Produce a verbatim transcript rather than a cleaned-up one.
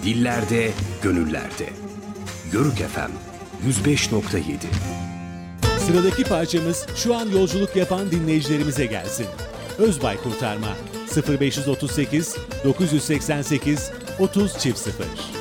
Dillerde, gönüllerde. Yörük F M yüz beş nokta yedi. Sıradaki parçamız şu an yolculuk yapan dinleyicilerimize gelsin. Özbay Kurtarma sıfır beş otuz sekiz dokuz seksen sekiz otuz sıfır sıfır.